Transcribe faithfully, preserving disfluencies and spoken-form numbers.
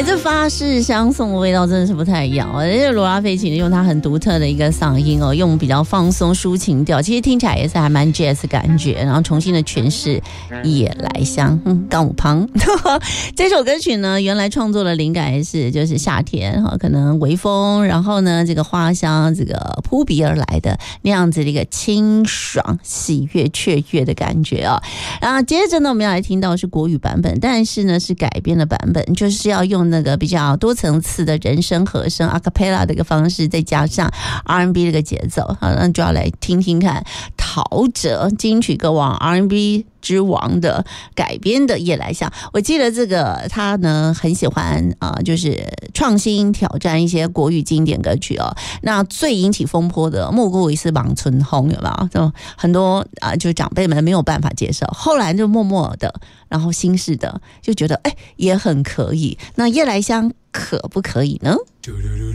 哎，这法式香颂的味道真的是不太一样哦。而且罗拉菲奇用他很独特的一个嗓音哦，用比较放松抒情调，其实听起来也是还蛮 jazz 感觉，然后重新的诠释夜来香，嗯，杠五旁。这首歌曲呢，原来创作的灵感也是就是夏天哈，可能微风，然后呢这个花香这个扑鼻而来的那样子的一个清爽、喜悦、雀跃的感觉啊。然后接着呢，我们要来听到是国语版本，但是呢是改编的版本，就是要用那个比较多层次的人声和声 a cappella 的一个方式，再加上 R and B 这个节奏，好，那就要来听听看陶喆金曲歌王 R and B 之王的改编的夜来香。我记得这个他呢很喜欢啊、呃，就是创新挑战一些国语经典歌曲哦。那最引起风波的莫过于是《望春风》，有没有？就很多啊、呃，就长辈们没有办法接受，后来就默默的，然后新式的就觉得哎也很可以。那夜来香可不可以呢？